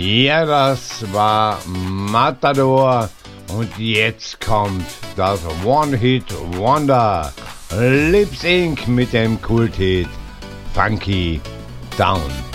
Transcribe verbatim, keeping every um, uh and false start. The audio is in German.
Ja, das war Matador und jetzt kommt das One-Hit-Wonder Lip Sync mit dem Kulthit Funky Down.